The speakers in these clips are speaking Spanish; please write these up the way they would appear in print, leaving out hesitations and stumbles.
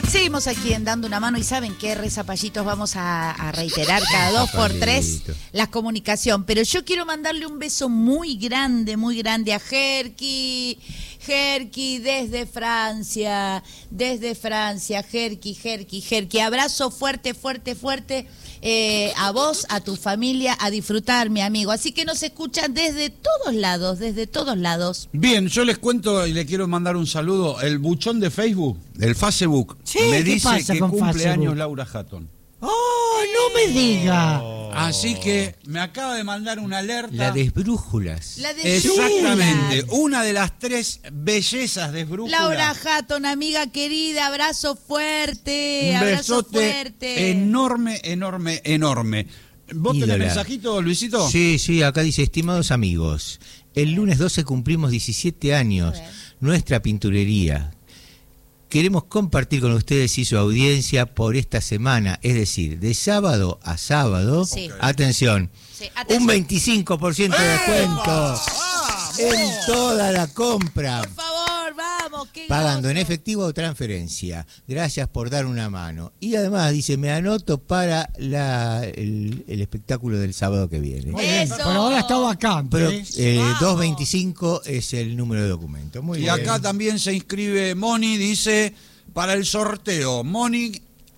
Seguimos aquí en Dando una Mano y ¿saben qué, Rezapallitos? Vamos a reiterar cada 2x3 la comunicación. Pero yo quiero mandarle un beso muy grande a Jerky. Jerky, desde Francia, Jerky. Abrazo fuerte, a vos, a tu familia, a disfrutar, mi amigo. Así que nos escuchan desde todos lados. Bien, yo les cuento y le quiero mandar un saludo. El buchón de Facebook, del Facebook, sí, me dice que cumple Facebook? años Laura Hatton. ¡Oh, no me diga! Así que me acaba de mandar una alerta. La de esbrújulas. Exactamente, una de las 3 bellezas de esbrújulas. Laura Hatton, amiga querida, abrazo fuerte. Un Abrazo besote fuerte. enorme. ¿Vos Ídola. tenés mensajito, Luisito? Sí, acá dice, estimados amigos, el lunes 12 cumplimos 17 años, nuestra pinturería. Queremos compartir con ustedes y su audiencia por esta semana, es decir, de sábado a sábado, Sí. Atención, Atención. un 25% de descuento en toda la compra. Por favor, vamos. Pagando en efectivo o transferencia. Gracias por dar una mano. Y además dice, me anoto para el espectáculo del sábado que viene. Eso. Por ahora está vacante. Pero Vamos. 225 es el número de documento. Muy Y bien. acá también se inscribe Moni, dice, para el sorteo. Moni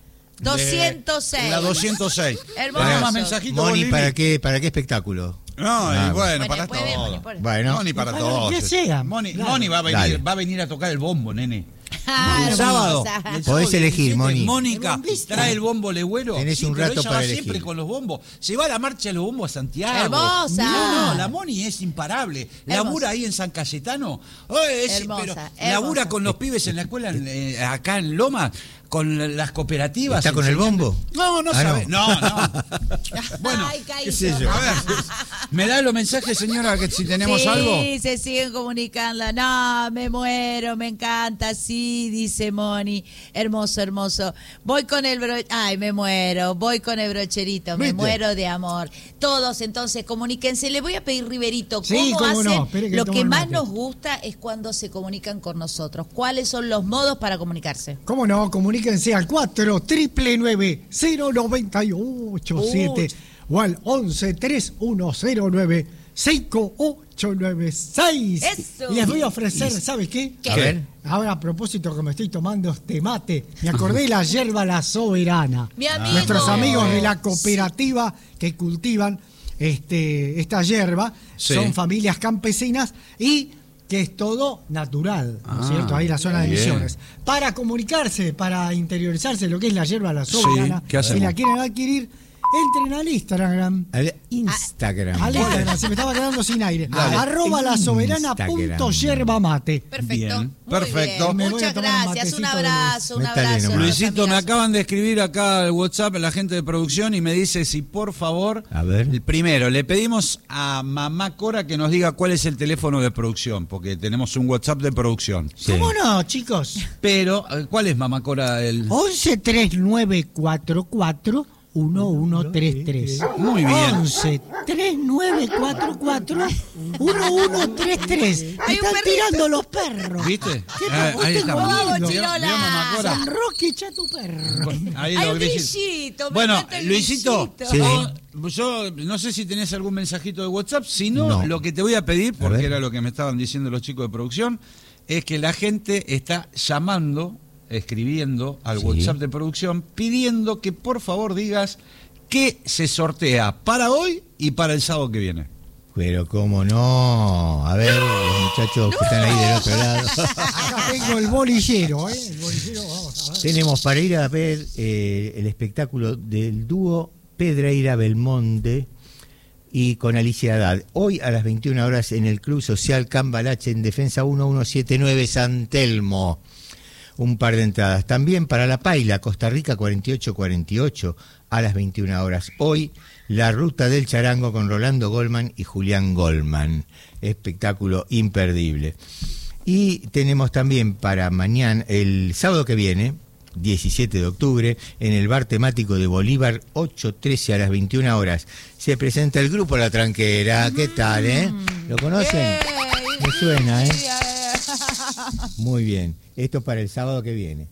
206. La 206. Hermoso. ¿Tenés más mensajitos, Moni, Lili? ¿para qué espectáculo? No, y bueno, para puede, todo. Moni, puede. Bueno, Moni para Para todos. que sea. Moni, Claro. Moni va Dale. a venir a tocar el bombo, nene. Ah, El sábado. hermosa. El Podés sábado elegir, 17, Moni. Mónica, El bombista. trae el bombo legüero. Tenés un pero rato ella para va elegir. siempre con los bombos. Se va a la marcha de los bombos a Santiago. Hermosa. No, la Moni es imparable. Labura ahí en San Cayetano. Hermosa, Pero hermosa. labura con los pibes en la escuela acá en Loma, con las cooperativas. ¿Está con el enseñando. bombo? No sabes. No. Bueno, Ay, Caíto. qué sé yo. a ver, ¿me da los mensajes, señora, que si tenemos algo? Sí, se siguen comunicando. No, me muero, me encanta, sí, dice Moni. Hermoso. Voy con el me muero. Voy con el brocherito, me ¿Viste? muero de amor. Todos, entonces, comuníquense. Les voy a pedir, Riverito, Sí, ¿cómo cómo no. hacen? Espere que Lo tomo que el más mate. nos gusta es cuando se comunican con nosotros. ¿Cuáles son los modos para comunicarse? ¿Cómo no? Comuníquense al 4-999-0987 o al 11-3109-5896. Eso. Y les voy a ofrecer, ¿sabes qué? ¿Qué? A ver. Ahora, a propósito que me estoy tomando este mate, me acordé de la yerba La Soberana. Mi amigo. Nuestros amigos de la cooperativa que cultivan esta yerba Sí. son familias campesinas y que es todo natural, ¿no es cierto? Ahí en la zona de bien. Misiones. Para comunicarse, para interiorizarse lo que es la yerba La Soberana, ¿qué hacemos? si la quieren adquirir, entren al Instagram. Al Instagram. Al Instagram, se me estaba quedando sin aire. Dale. @lasoberana.yerbamate. Perfecto. Bien, muy perfecto. bien. Me voy a Muchas tomar un gracias. Un matecito de abrazo, un Métale abrazo. nomás. Luisito, me amigas. acaban de escribir acá al WhatsApp la gente de producción y me dice si por favor, A ver. el primero, le pedimos a mamá Cora que nos diga cuál es el teléfono de producción, porque tenemos un WhatsApp de producción. Sí. ¿Cómo no, chicos? Pero, ¿cuál es mamá Cora? 11-3944 1133. Muy bien. 11-3944-1133. Hay un Están perrito. tirando los perros. ¿Viste? ¿Qué Ahí está. Vamos, ¿Vio, Chirola. mamá Cora? San Roque, echa tu perro. Ahí Hay lo un grillito. grillito, me Bueno, encanta el Luisito, grillito. yo no sé si tenés algún mensajito de WhatsApp, si no, No. lo que te voy a pedir, A porque ver. era lo que me estaban diciendo los chicos de producción, es que la gente está llamando, escribiendo al Sí. WhatsApp de producción, pidiendo que por favor digas qué se sortea para hoy y para el sábado que viene. Pero cómo no. A ver, los muchachos que están ahí del otro lado. Acá tengo el bolillero, ¿eh? El bolillero, vamos a ver. Tenemos para ir a ver el espectáculo del dúo Pedreira Belmonte y con Alicia Haddad. Hoy a las 21 horas en el Club Social Cambalache en Defensa 1179 San Telmo. Un par de entradas. También para La Paila, Costa Rica 4848 a las 21 horas. Hoy La Ruta del Charango con Rolando Goldman y Julián Goldman. Espectáculo imperdible. Y tenemos también para mañana, el sábado que viene, 17 de octubre, en el bar temático de Bolívar 813 a las 21 horas. Se presenta el grupo La Tranquera. ¿Qué tal, ¿Lo conocen? Me suena, Muy bien. Esto para el sábado que viene.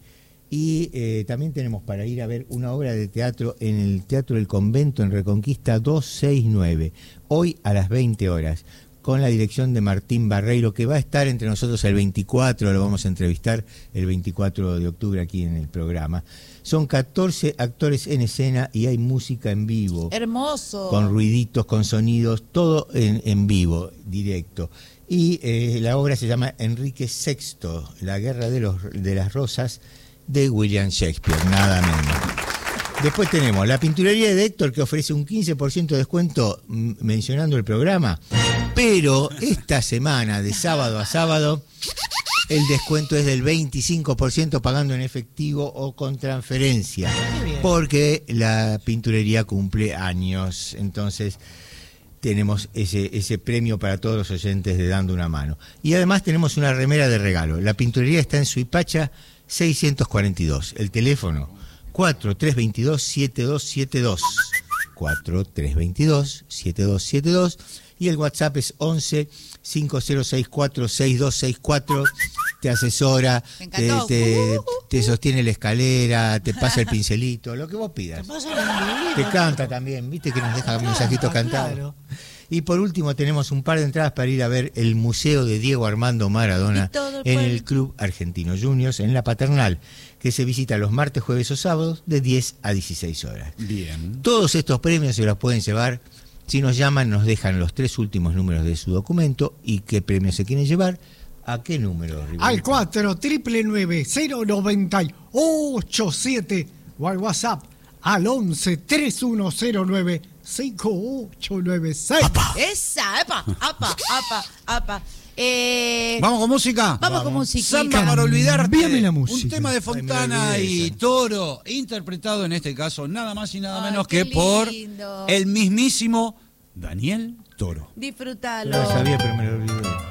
Y también tenemos para ir a ver una obra de teatro en el Teatro del Convento en Reconquista 269, hoy a las 20 horas, con la dirección de Martín Barreiro, que va a estar entre nosotros el 24, lo vamos a entrevistar el 24 de octubre aquí en el programa. Son 14 actores en escena y hay música en vivo. Hermoso. Con ruiditos, con sonidos, todo en vivo, directo. Y la obra se llama Enrique VI, La Guerra de las Rosas, de William Shakespeare, nada menos. Después tenemos la pinturería de Héctor, que ofrece un 15% de descuento mencionando el programa, pero esta semana, de sábado a sábado, el descuento es del 25% pagando en efectivo o con transferencia, porque la pinturería cumple años. Entonces tenemos ese premio para todos los oyentes de Dando una Mano. Y además tenemos una remera de regalo. La pinturería está en Suipacha 642. El teléfono 4322-7272. 4322-7272. Y el WhatsApp es 11-5064-6264. Te asesora, te sostiene la escalera, te pasa el pincelito, lo que vos pidas. Te canta también, viste que nos deja mensajitos cantados. Claro. Y por último tenemos un par de entradas para ir a ver el Museo de Diego Armando Maradona en el Club Argentino Juniors, en La Paternal, que se visita los martes, jueves o sábados de 10 a 16 horas. Bien. Todos estos premios se los pueden llevar. Si nos llaman, nos dejan los 3 últimos números de su documento y qué premio se quieren llevar. ¿A qué número, Riverito? Al 4-999-090-87 o al WhatsApp al 11-3109-5896. Esa, apa. ¿Vamos con música? Vamos con música. Samba para olvidarte. Envíame la música. Un tema de Fontana y Toro, interpretado en este caso nada más y nada menos que lindo. por el mismísimo Daniel Toro. Disfrútalo. Lo sabía, pero me lo olvidé.